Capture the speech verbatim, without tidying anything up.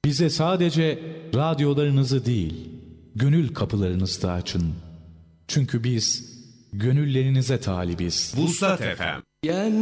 Bize sadece radyolarınızı değil, gönül kapılarınızı da açın. Çünkü biz gönüllerinize talibiz. Vuslat Efem.